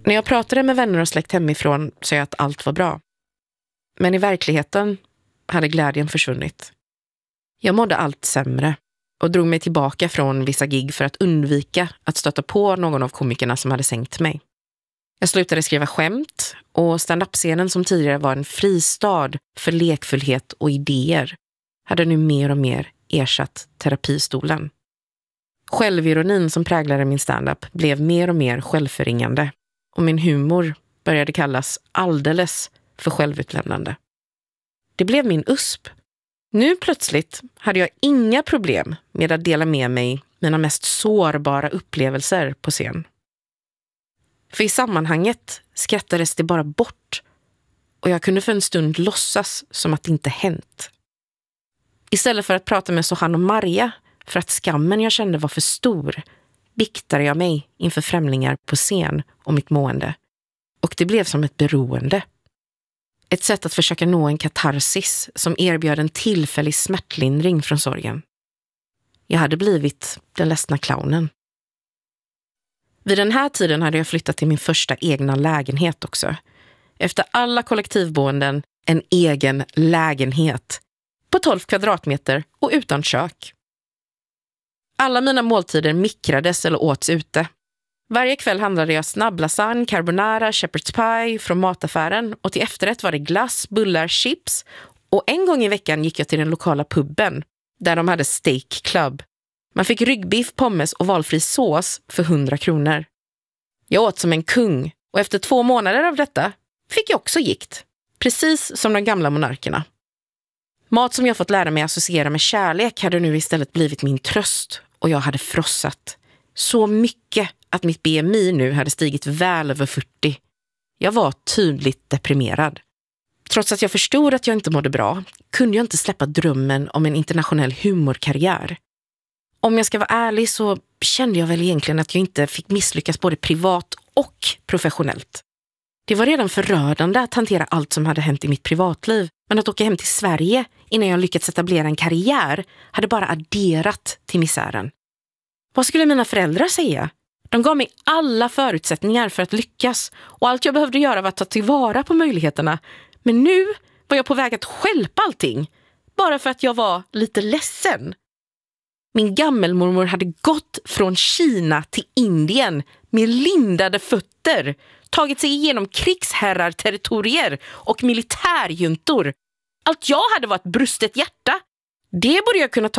När jag pratade med vänner och släkt hemifrån sa jag att allt var bra. Men i verkligheten hade glädjen försvunnit. Jag mådde allt sämre och drog mig tillbaka från vissa gig för att undvika att stöta på någon av komikerna som hade sänkt mig. Jag slutade skriva skämt och stand-up-scenen som tidigare var en fristad för lekfullhet och idéer hade nu mer och mer ersatt terapistolen. Självironin som präglade min stand-up blev mer och mer självförringande och min humor började kallas alldeles för självutlämnande. Det blev min USP. Nu plötsligt hade jag inga problem med att dela med mig mina mest sårbara upplevelser på scen. För i sammanhanget skrattades det bara bort och jag kunde för en stund låtsas som att det inte hänt. Istället för att prata med Sohan och Maria för att skammen jag kände var för stor biktade jag mig inför främlingar på scen om mitt mående. Och det blev som ett beroende. Ett sätt att försöka nå en katarsis som erbjöd en tillfällig smärtlindring från sorgen. Jag hade blivit den ledsna clownen. Vid den här tiden hade jag flyttat till min första egna lägenhet också. Efter alla kollektivboenden, en egen lägenhet. På 12 kvadratmeter och utan kök. Alla mina måltider mikrades eller åts ute. Varje kväll handlade jag snabblasagne, carbonara, shepherd's pie från mataffären och till efterrätt var det glass, bullar, chips och en gång i veckan gick jag till den lokala puben där de hade steak club. Man fick ryggbiff, pommes och valfri sås för 100 kronor. Jag åt som en kung och efter 2 månader av detta fick jag också gikt, precis som de gamla monarkerna. Mat som jag fått lära mig associera med kärlek hade nu istället blivit min tröst och jag hade frossat. Så mycket att mitt BMI nu hade stigit väl över 40. Jag var tydligt deprimerad. Trots att jag förstod att jag inte mådde bra kunde jag inte släppa drömmen om en internationell humorkarriär. Om jag ska vara ärlig så kände jag väl egentligen att jag inte fick misslyckas både privat och professionellt. Det var redan förödande att hantera allt som hade hänt i mitt privatliv, men att åka hem till Sverige innan jag lyckats etablera en karriär hade bara adderat till misären. Vad skulle mina föräldrar säga? De gav mig alla förutsättningar för att lyckas och allt jag behövde göra var att ta tillvara på möjligheterna. Men nu var jag på väg att stjälpa allting, bara för att jag var lite ledsen. Min gammelmormor hade gått från Kina till Indien med lindade fötter, tagit sig igenom krigsherrar, territorier och militärjuntor. Allt jag hade var ett brustet hjärta. Det borde jag kunna ta